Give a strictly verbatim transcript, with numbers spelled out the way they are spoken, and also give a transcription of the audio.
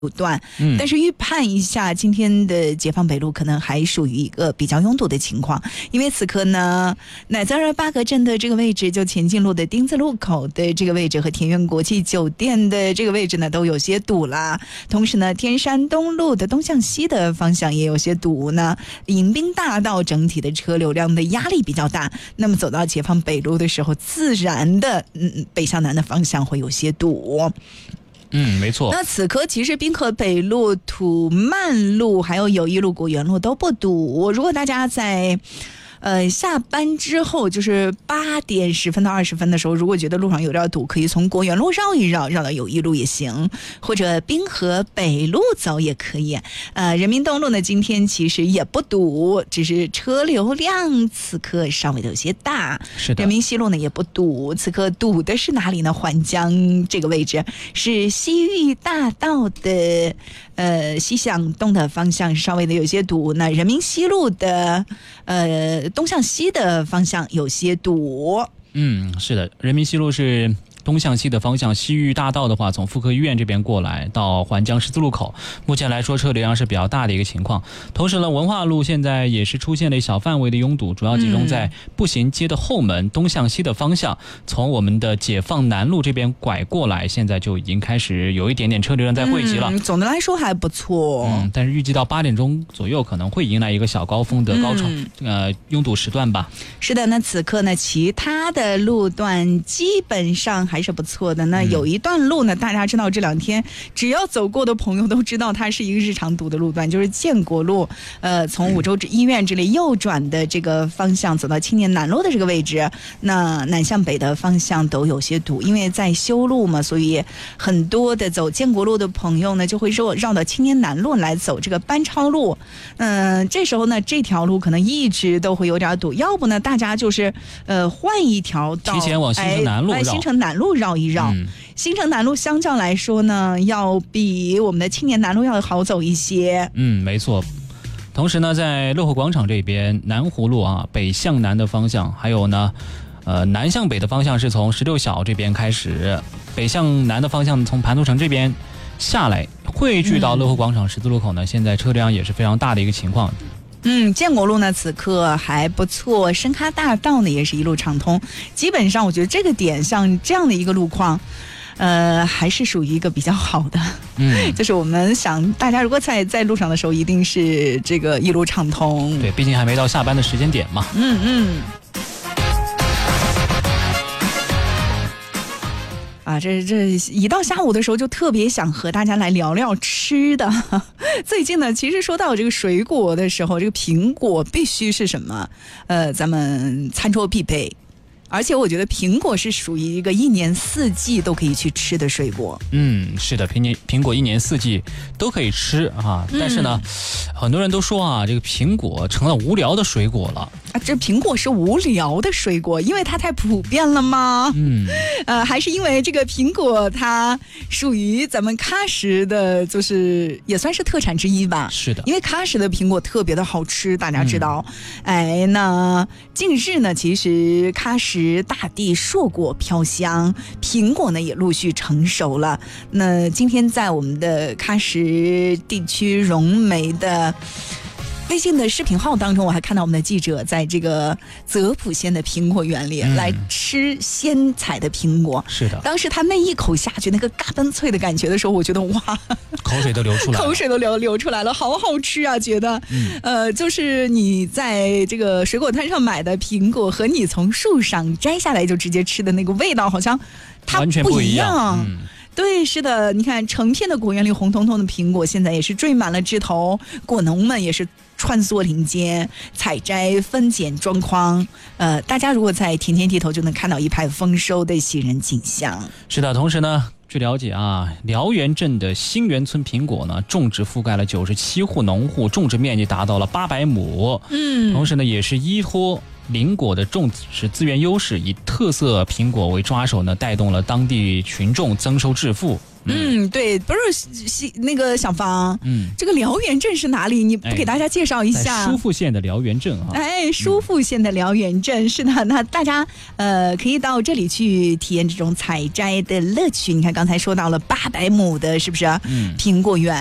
路段，嗯，但是预判一下，今天的解放北路可能还属于一个比较拥堵的情况，因为此刻呢，乃泽尔八格镇的这个位置，就前进路的丁字路口的这个位置和田园国际酒店的这个位置呢，都有些堵了。同时呢，天山东路的东向西的方向也有些堵呢。迎宾大道整体的车流量的压力比较大，那么走到解放北路的时候，自然的，嗯，北向南的方向会有些堵。 嗯，没错。 那此刻其实滨河北路、土曼路还有友谊路、果园路都不堵。如果大家在呃下班之后，就是八点十分到二十分的时候，如果觉得路上有点堵，可以从果园路绕一绕，绕到友谊路也行，或者滨河北路走也可以。呃，人民东路呢，今天其实也不堵，只是车流量此刻稍微的有些大。 是的。 人民西路呢也不堵，此刻堵的是哪里呢？环江这个位置是西域大道的呃西向东的方向稍微的有些堵，那人民西路的呃东向西的方向有些堵。 嗯，是的，人民西路是东向西的方向，西域大道的话，从妇科医院这边过来到环江十字路口，目前来说车流量是比较大的一个情况。同时呢，文化路现在也是出现了小范围的拥堵，主要集中在步行街的后门、嗯、东向西的方向，从我们的解放南路这边拐过来，现在就已经开始有一点点车流量在汇集了。 嗯、总的来说还不错。 嗯，但是预计到八点钟左右可能会迎来一个小高峰的高潮、嗯、呃拥堵时段吧。 是的，那此刻呢，其他的路段基本上还是不错的。那有一段路呢，大家知道这两天只要走过的朋友都知道它是一个日常堵的路段，就是建国路，呃，从五洲医院这里右转的这个方向走到青年南路的这个位置，那南向北的方向都有些堵，因为在修路嘛，所以很多的走建国路的朋友呢就会绕绕到青年南路来走这个班超路。嗯、呃，这时候呢这条路可能一直都会有点堵，要不呢大家就是呃换一条道， 提前往新城南路绕， 哎、新城南路绕一绕。嗯，新城南路相较来说呢，要比我们的青年南路要好走一些。 嗯，没错。同时呢，在乐活广场这边，南湖路啊，北向南的方向，还有呢，呃，南向北的方向是从十六小这边开始，北向南的方向从盘头城这边下来，汇聚到乐活广场十字路口呢，嗯、现在车流量也是非常大的一个情况。 嗯，建国路呢此刻还不错，深咖大道呢也是一路畅通，基本上我觉得这个点像这样的一个路况呃，还是属于一个比较好的，嗯，就是我们想大家如果在在路上的时候，一定是这个一路畅通。 对，毕竟还没到下班的时间点嘛。 嗯嗯。啊，这这一到下午的时候就特别想和大家来聊聊吃的。最近呢，其实说到这个水果的时候，这个苹果必须是什么？呃，咱们餐桌必备。而且我觉得苹果是属于一个一年四季都可以去吃的水果。 嗯，是的，苹年苹果一年四季都可以吃啊。但是呢，嗯、很多人都说啊，这个苹果成了无聊的水果了。 啊，这苹果是无聊的水果，因为它太普遍了吗？ 嗯， 呃，还是因为这个苹果它属于咱们喀什的，就是也算是特产之一吧。 是的， 因为喀什的苹果特别的好吃，大家知道。嗯、哎，那近日呢，其实喀什大地硕果飘香，苹果呢也陆续成熟了。那今天在我们的喀什地区融媒的微信的视频号当中，我还看到我们的记者在这个泽普县的苹果园里、嗯、来吃鲜采的苹果。 是的， 当时他那一口下去，那个嘎嘣脆的感觉的时候，我觉得哇， 口水都流出来了， 口水都流流出来了，好好吃啊！觉得，嗯、呃，就是你在这个水果摊上买的苹果和你从树上摘下来就直接吃的那个味道，好像它完全不一样。 嗯，对，是的，你看成片的果园里红彤彤的苹果，现在也是缀满了枝头，果农们也是穿梭林间，采摘、分拣、装筐。呃，大家如果在田间地头，就能看到一派丰收的喜人景象。 是的，同时呢，据了解啊，辽源镇的新源村苹果呢，种植覆盖了九十七户农户，种植面积达到了八百亩。嗯，同时呢，也是依托邻果的种植资源优势，以特色苹果为抓手呢，带动了当地群众增收致富。 嗯，对，不是西那个小芳， 嗯， 这个辽源镇是哪里？你不给大家介绍一下？ 在舒富县的辽源镇啊。 哎，舒富县的辽源镇、嗯、是的，那大家呃可以到这里去体验这种采摘的乐趣。你看刚才说到了八百亩的，是不是？嗯，苹果园。